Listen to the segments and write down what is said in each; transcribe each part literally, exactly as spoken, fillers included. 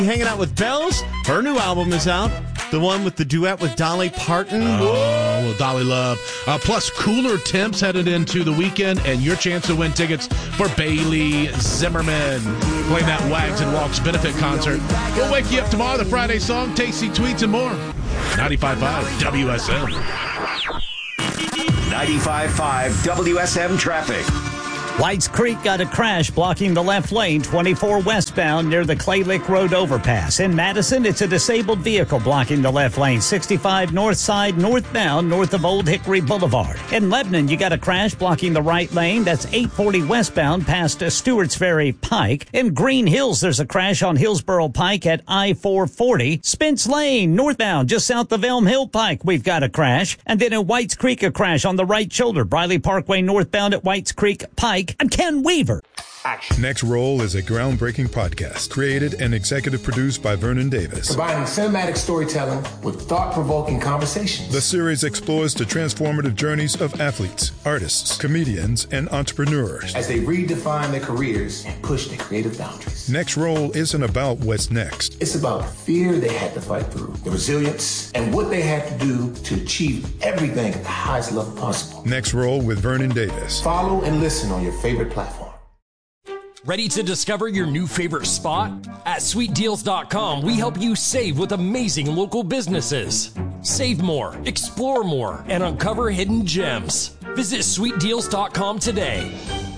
Hanging out with Bells. Her new album is out. The one with the duet with Dolly Parton. Oh, well, Dolly Love. Uh, plus, cooler temps headed into the weekend, and your chance to win tickets for Bailey Zimmerman playing that Wags and Walks benefit concert. We'll wake you up tomorrow. The Friday song, tasty tweets, and more. ninety-five point five W S M. ninety-five point five W S M traffic. Whites Creek got a crash blocking the left lane, twenty-four westbound near the Clay Lick Road overpass. In Madison, it's a disabled vehicle blocking the left lane, sixty-five north side northbound north of Old Hickory Boulevard. In Lebanon, you got a crash blocking the right lane. That's eight forty westbound past Stewart's Ferry Pike. In Green Hills, there's a crash on Hillsborough Pike at I four forty. Spence Lane, northbound, just south of Elm Hill Pike, we've got a crash. And then in Whites Creek, a crash on the right shoulder, Briley Parkway northbound at Whites Creek Pike. I'm Ken Weaver. Action. Next Roll is a groundbreaking podcast created and executive produced by Vernon Davis. Combining cinematic storytelling with thought-provoking conversations. The series explores the transformative journeys of athletes, artists, comedians, and entrepreneurs as they redefine their careers and push their creative boundaries. Next Roll isn't about what's next. It's about the fear they had to fight through, the resilience, and what they had to do to achieve everything at the highest level possible. Next Roll with Vernon Davis. Follow and listen on your favorite platform. Ready to discover your new favorite spot? At sweet deals dot com, we help you save with amazing local businesses. Save more, explore more, and uncover hidden gems. Visit sweet deals dot com today.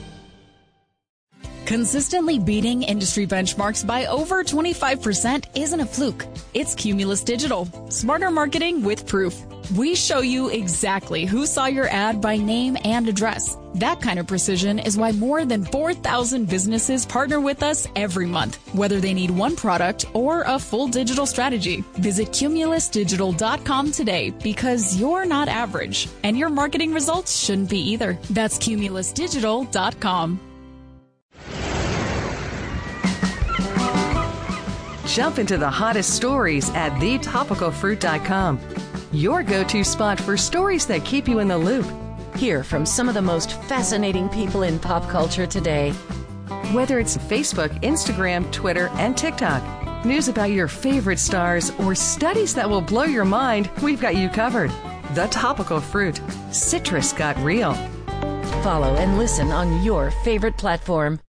Consistently beating industry benchmarks by over twenty-five percent isn't a fluke. It's Cumulus Digital. Smarter marketing with proof. We show you exactly who saw your ad by name and address. That kind of precision is why more than four thousand businesses partner with us every month, whether they need one product or a full digital strategy. Visit Cumulus Digital dot com today because you're not average, and your marketing results shouldn't be either. That's Cumulus Digital dot com. Jump into the hottest stories at the topical fruit dot com. Your go-to spot for stories that keep you in the loop. Hear from some of the most fascinating people in pop culture today. Whether it's Facebook, Instagram, Twitter, and TikTok, news about your favorite stars, or studies that will blow your mind, we've got you covered. The Topical Fruit. Citrus got real. Follow and listen on your favorite platform.